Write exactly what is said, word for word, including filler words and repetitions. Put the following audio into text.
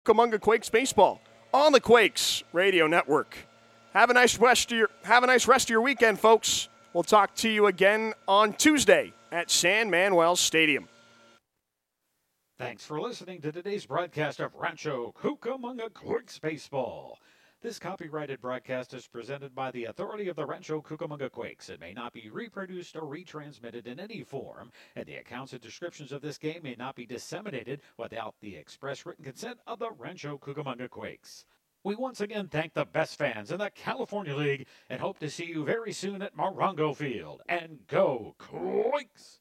Cucamonga Quakes baseball on the Quakes Radio Network. Have a nice rest of your have a nice rest of your weekend, folks. We'll talk to you again on Tuesday at San Manuel Stadium. Thanks for listening to today's broadcast of Rancho Cucamonga Quakes baseball. This copyrighted broadcast is presented by the authority of the Rancho Cucamonga Quakes. It may not be reproduced or retransmitted in any form, and the accounts and descriptions of this game may not be disseminated without the express written consent of the Rancho Cucamonga Quakes. We once again thank the best fans in the California League and hope to see you very soon at Morongo Field. And go Quakes!